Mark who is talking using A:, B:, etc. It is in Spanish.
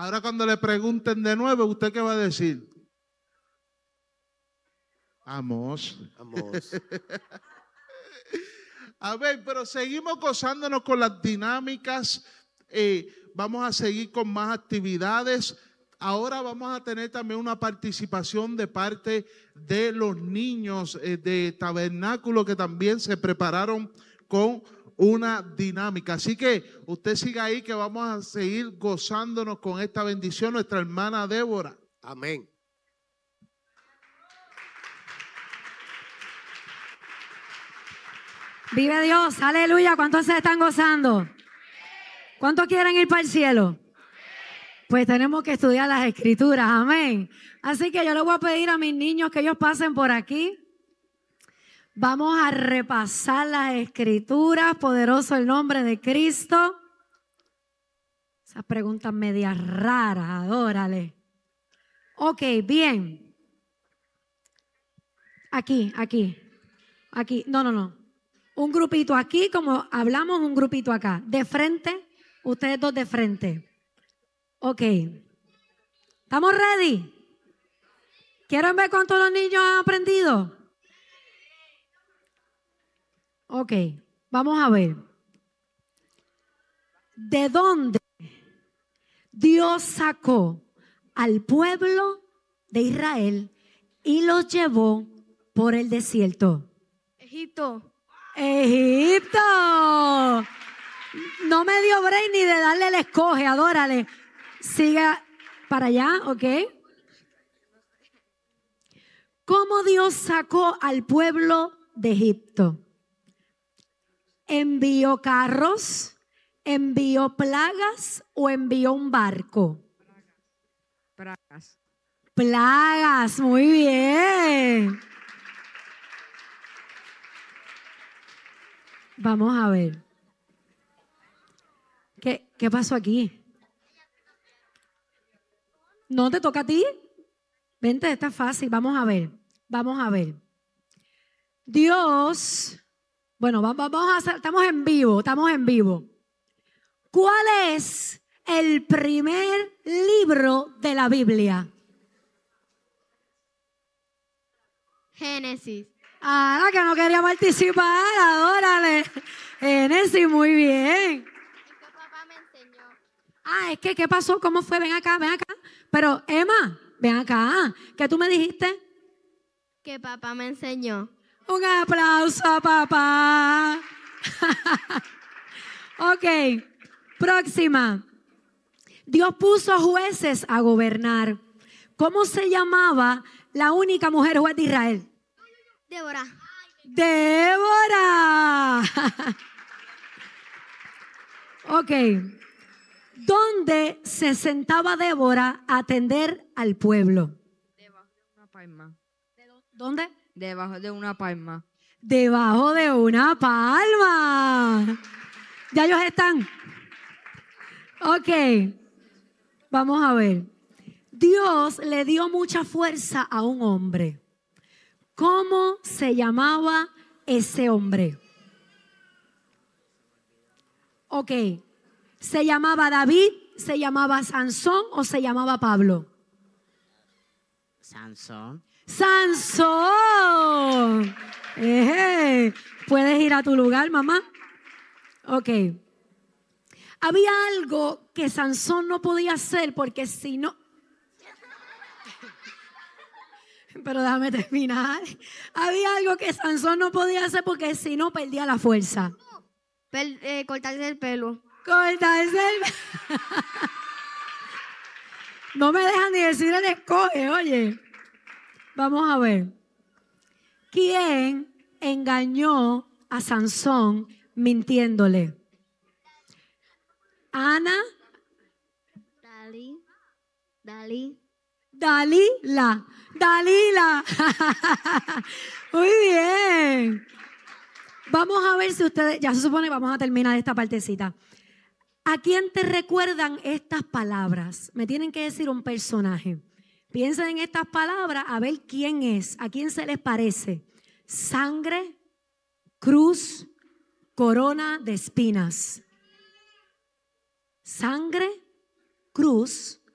A: Ahora cuando le pregunten de nuevo, ¿usted qué va a decir? Amós. A ver, pero seguimos gozándonos con las dinámicas. Vamos a seguir con más actividades. Ahora vamos a tener también una participación de parte de los niños de Tabernáculo que también se prepararon con una dinámica. Así que usted siga ahí que vamos a seguir gozándonos con esta bendición. Nuestra hermana Débora.
B: Amén.
C: Vive Dios, aleluya. ¿Cuántos se están gozando? ¿Cuántos quieren ir para el cielo? Pues tenemos que estudiar las escrituras, amén. Así que yo le voy a pedir a mis niños que ellos pasen por aquí. Vamos a repasar las escrituras, poderoso el nombre de Cristo. Esas preguntas medias raras, adórale. Ok, bien. Aquí. No. Un grupito aquí, como hablamos, un grupito acá. De frente, ustedes dos de frente. Ok. ¿Estamos ready? ¿Quieren ver cuánto los niños han aprendido? Ok, vamos a ver. ¿De dónde Dios sacó al pueblo de Israel y los llevó por el desierto?
D: Egipto.
C: Egipto. No me dio break ni de darle el escoge, adórale. Siga para allá, ¿ok? ¿Cómo Dios sacó al pueblo de Egipto? ¿Envió carros? ¿Envió plagas o envió un barco?
D: Pragas.
C: Plagas, muy bien. Vamos a ver. ¿Qué pasó aquí? ¿No te toca a ti? Vente, está fácil. Vamos a ver. Dios, bueno, estamos en vivo. ¿Cuál es el primer libro de la Biblia?
D: Génesis.
C: Ah, la que no quería participar, adórale. Génesis, muy bien.
D: Es que papá me enseñó.
C: Ah, es que, ¿qué pasó? ¿Cómo fue? Ven acá. Pero, Emma, ven acá. ¿Qué tú me dijiste?
D: Que papá me enseñó.
C: Un aplauso a papá. Ok, próxima. Dios puso jueces a gobernar. ¿Cómo se llamaba la única mujer juez de Israel?
D: Débora.
C: ¡Débora! Ok. ¿Dónde se sentaba Débora a atender al pueblo?
E: Debajo de una palma.
C: ¿Dónde?
E: Debajo de una palma.
C: Debajo de una palma. ¿Ya ellos están? Ok. Vamos a ver. Dios le dio mucha fuerza a un hombre. ¿Cómo se llamaba ese hombre? Ok. ¿Se llamaba David? ¿Se llamaba Sansón o se llamaba Pablo?
F: Sansón.
C: ¡Sansón! ¿Puedes ir a tu lugar, mamá? Ok. Había algo que Sansón no podía hacer porque si no... Pero déjame terminar. Había algo que Sansón no podía hacer porque si no perdía la fuerza.
D: Cortarse el pelo.
C: Cortarse el... No me dejan ni decir el escoge, oye. Vamos a ver. ¿Quién engañó a Sansón mintiéndole? Ana. Dalila. Muy bien. Vamos a ver si ustedes, ya se supone que vamos a terminar esta partecita. ¿A quién te recuerdan estas palabras? Me tienen que decir un personaje. Piensen en estas palabras a ver quién es, a quién se les parece. Sangre, cruz, corona de espinas. Sangre, cruz,